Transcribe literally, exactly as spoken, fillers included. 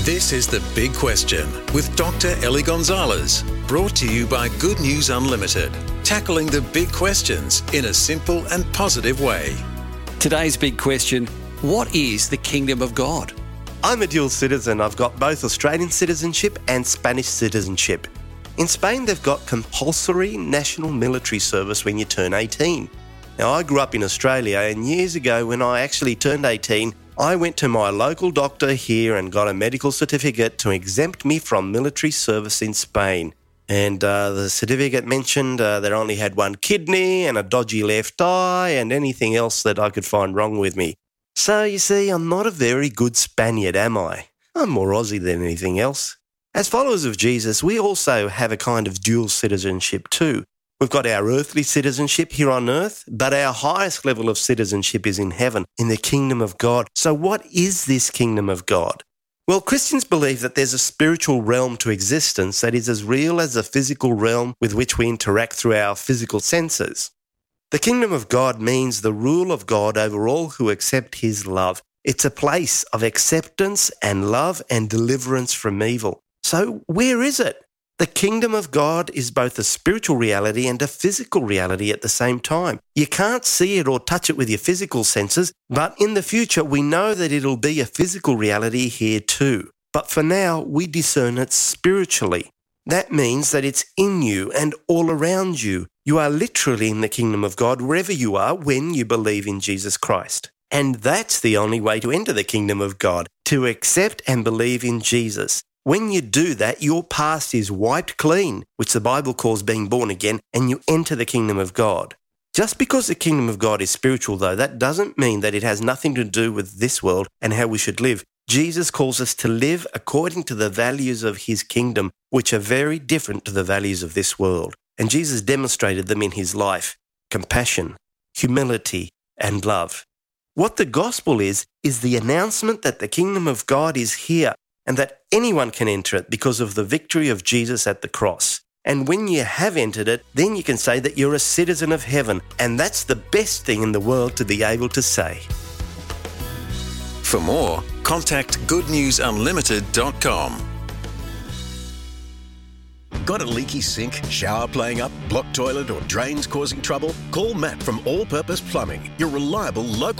This is The Big Question with Doctor Ellie Gonzalez, brought to you by Good News Unlimited, tackling the big questions in a simple and positive way. Today's big question, what is the Kingdom of God? I'm a dual citizen. I've got both Australian citizenship and Spanish citizenship. In Spain, they've got compulsory national military service when you turn eighteen. Now, I grew up in Australia, and years ago when I actually turned eighteen, I went to my local doctor here and got a medical certificate to exempt me from military service in Spain. And uh, the certificate mentioned uh, that I only had one kidney and a dodgy left eye and anything else that I could find wrong with me. So, you see, I'm not a very good Spaniard, am I? I'm more Aussie than anything else. As followers of Jesus, we also have a kind of dual citizenship too. We've got our earthly citizenship here on earth, but our highest level of citizenship is in heaven, in the kingdom of God. So what is this kingdom of God? Well, Christians believe that there's a spiritual realm to existence that is as real as the physical realm with which we interact through our physical senses. The kingdom of God means the rule of God over all who accept his love. It's a place of acceptance and love and deliverance from evil. So where is it? The kingdom of God is both a spiritual reality and a physical reality at the same time. You can't see it or touch it with your physical senses, but in the future we know that it'll be a physical reality here too. But for now, we discern it spiritually. That means that it's in you and all around you. You are literally in the kingdom of God wherever you are when you believe in Jesus Christ. And that's the only way to enter the kingdom of God, to accept and believe in Jesus. When you do that, your past is wiped clean, which the Bible calls being born again, and you enter the kingdom of God. Just because the kingdom of God is spiritual, though, that doesn't mean that it has nothing to do with this world and how we should live. Jesus calls us to live according to the values of his kingdom, which are very different to the values of this world. And Jesus demonstrated them in his life: compassion, humility, and love. What the gospel is, is the announcement that the kingdom of God is here, and that anyone can enter it because of the victory of Jesus at the cross. And when you have entered it, then you can say that you're a citizen of heaven, and that's the best thing in the world to be able to say. For more, contact good news unlimited dot com. Got a leaky sink, shower playing up, blocked toilet or drains causing trouble? Call Matt from All Purpose Plumbing, your reliable local